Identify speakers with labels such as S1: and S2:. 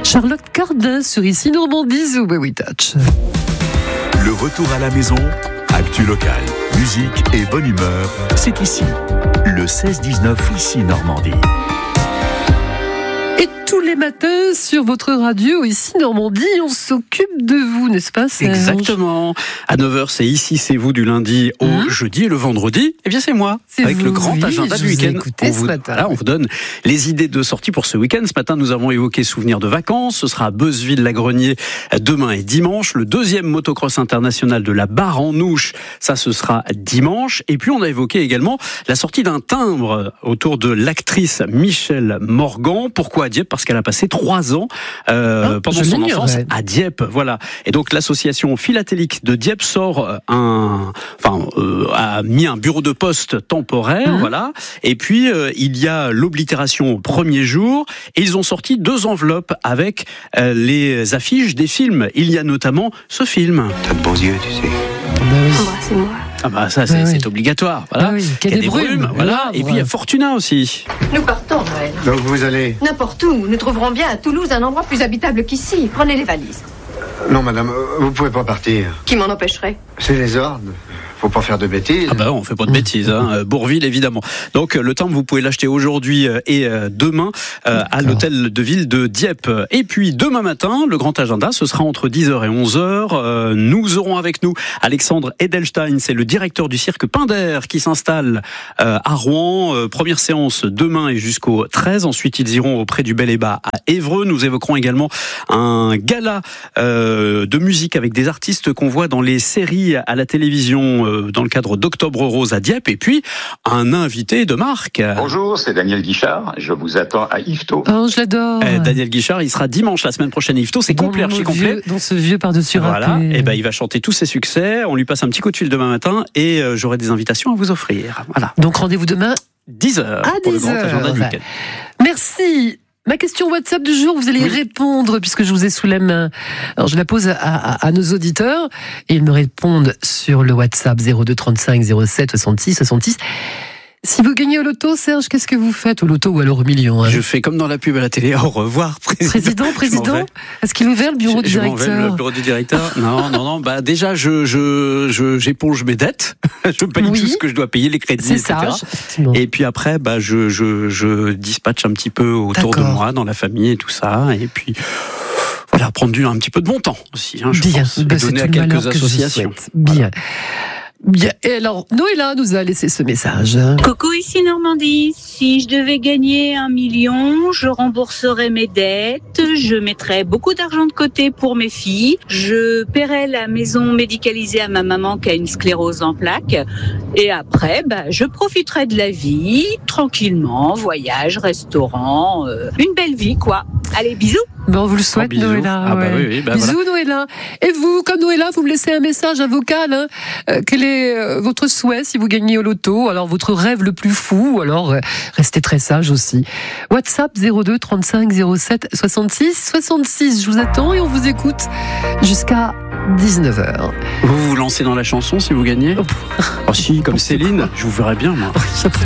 S1: Charlotte Cardin sur Ici Normandie, Zoubé We Touch.
S2: Le retour à la maison, actu locale, musique et bonne humeur, c'est ici. Le 16-19 Ici Normandie.
S1: Et tous les matins sur votre radio Ici Normandie, on s'occupe de vous, n'est-ce pas, Serge ?
S3: Exactement. À 9h, c'est Ici, c'est vous, du lundi au jeudi, et le vendredi, eh bien c'est moi.
S1: C'est
S3: avec
S1: vous,
S3: le grand
S1: oui,
S3: agenda
S1: je
S3: du
S1: vous ai
S3: week-end.
S1: écouté ce matin.
S3: On vous donne les idées de sortie pour ce week-end. Ce matin, nous avons évoqué souvenirs de vacances. Ce sera à Beuzeville-la-Grenier demain et dimanche. Le deuxième motocross international de la Barre en Ouche, ça ce sera dimanche. Et puis on a évoqué également la sortie d'un timbre autour de l'actrice Michèle Morgan. Pourquoi à Dieppe ? Parce qu'elle a passé 3 ans pendant son enfance à Dieppe. Voilà. Et donc l'association philatélique de Dieppe a mis un bureau de poste temporaire. Voilà. Et puis il y a l'oblitération au premier jour. Et ils ont sorti 2 enveloppes avec les affiches des films. Il y a notamment ce film.
S4: T'as de beaux yeux, tu sais.
S5: Embrassez-moi.
S3: Ah bah ça c'est obligatoire. Voilà.
S1: Ah oui,
S3: il y a des brumes. Voilà. Et puis il y a Fortuna aussi.
S5: Nous partons, Noël.
S4: Donc vous allez...
S5: N'importe où. Nous trouverons bien à Toulouse un endroit plus habitable qu'ici. Prenez les valises.
S4: Non, madame, vous pouvez pas partir.
S5: Qui m'en empêcherait ?
S4: C'est les ordres. Faut pas faire de bêtises.
S3: Ah bah on fait pas de bêtises, hein. Bourville évidemment. Donc le timbre vous pouvez l'acheter aujourd'hui et demain à l'hôtel de ville de Dieppe. Et puis demain matin, le grand agenda, ce sera entre 10h et 11h. Nous aurons avec nous Alexandre Edelstein, c'est le directeur du cirque Pinder qui s'installe à Rouen. Première séance demain et jusqu'au 13. Ensuite ils iront auprès du Bel et Bas à Évreux. Nous évoquerons également un gala de musique avec des artistes qu'on voit dans les séries à la télévision dans le cadre d'Octobre Rose à Dieppe, et puis un invité de marque.
S6: Bonjour, c'est Daniel Guichard, je vous attends à Yvetot.
S1: Oh, je l'adore.
S3: Daniel Guichard, il sera dimanche la semaine prochaine à Yvetot, c'est complet, archi complet.
S1: Dans ce vieux par-dessus
S3: voilà,
S1: râpé.
S3: et ben il va chanter tous ses succès, on lui passe un petit coup de fil demain matin, et j'aurai des invitations à vous offrir. Voilà.
S1: Donc rendez-vous demain
S3: 10h pour le grand agenda du week-end.
S1: Merci. Ma question WhatsApp du jour, vous allez y répondre puisque je vous ai sous la main. Alors je la pose à nos auditeurs et ils me répondent sur le WhatsApp 02 35 07 66 66. Si vous gagnez au loto, Serge, qu'est-ce que vous faites au loto ou alors au million, hein ?
S3: Je fais comme dans la pub à la télé. Au revoir, président.
S1: Président. Est-ce qu'il est ouvert le bureau du directeur ?
S3: Je m'en vais, le bureau du directeur. Non. Bah déjà, j'éponge mes dettes. Je paye tout ce que je dois payer, les crédits, etc.
S1: Sage, et
S3: puis après, bah je dispatche un petit peu autour de moi, dans la famille et tout ça. Et puis voilà, prendre un petit peu de bon temps aussi. Hein, je pense, et donner à quelques associations.
S1: Bien. Bien. Et alors, Noëlla nous a laissé ce message.
S7: Coucou, ici Normandie. Si je devais gagner 1 million, je rembourserais mes dettes, je mettrais beaucoup d'argent de côté pour mes filles, je paierais la maison médicalisée à ma maman qui a une sclérose en plaques, et après, je profiterais de la vie, tranquillement, voyage, restaurant, une belle vie, quoi. Allez, bisous.
S1: Bon, on vous le souhaite, Noëlla.
S3: Ah bah oui,
S1: bisous,
S3: voilà.
S1: Noëlla. Et vous, comme Noëlla, vous me laissez un message vocal. Hein. Quel est votre souhait si vous gagnez au loto ? Alors, votre rêve le plus fou, ou alors restez très sage aussi. WhatsApp 02 35 07 66 66. Je vous attends et on vous écoute jusqu'à 19h.
S3: Vous vous lancez dans la chanson si vous gagnez ? Oh si, comme Céline, je vous verrais bien, moi.